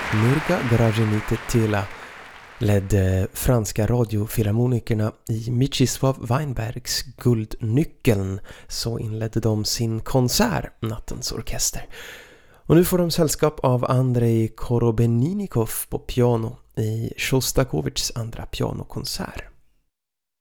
Mirga Draženite-Tela ledde franska radiofilharmonikerna i Mieczysław Weinbergs Guldnyckeln, så inledde de sin konsert, Nattens orkester. Och nu får de sällskap av Andrei Korobeninnikov på piano i Sjostakovitjs andra pianokonsert.